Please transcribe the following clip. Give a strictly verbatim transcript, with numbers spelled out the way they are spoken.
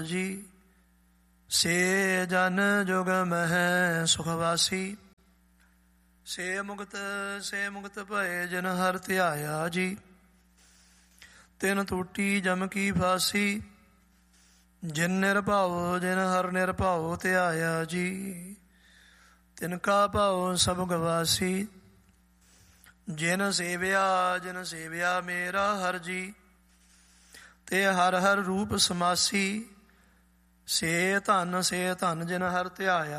ਜੀ। ਸੇ ਜਨ ਜੁਗ ਮਹਿ ਸੁਖ ਵਾਸੀ, ਸੇ ਮੁਕਤ ਸੇ ਮੁਕਤ ਭਏ ਜਿਨ ਹਰਿ ਧਿਆਇਆ ਜੀ। ਤਿਨ ਟੂਟੀ ਜਮ ਕੀ ਫਾਸੀ, ਜਿਨ ਨਿਰਭਉ ਜਿਨ ਹਰਿ ਨਿਰਭਉ ਧਿਆਇਆ ਜੀ। ਤਿਨ ਕਾ ਭਉ ਸਭ ਗਵਾਸੀ, ਜਿਨ ਸੇਵਿਆ ਜਿਨ ਸੇਵਿਆ ਮੇਰਾ ਹਰਿ ਜੀ। ਤੇ ਹਰਿ ਹਰਿ ਰੂਪ ਸਮਾਸੀ, ਸੇ ਧਨ ਸੇ ਧਨ ਜਿਨ ਹਰਿ ਧਿਆਇਆ